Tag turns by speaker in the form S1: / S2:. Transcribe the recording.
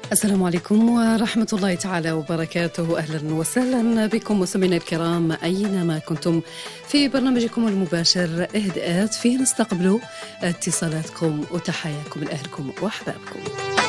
S1: السلام عليكم ورحمة الله تعالى وبركاته. أهلا وسهلا بكم مستمعينا الكرام أينما كنتم في برنامجكم المباشر إهداءات، فيه نستقبل اتصالاتكم وتحاياكم لأهلكم وأحبابكم.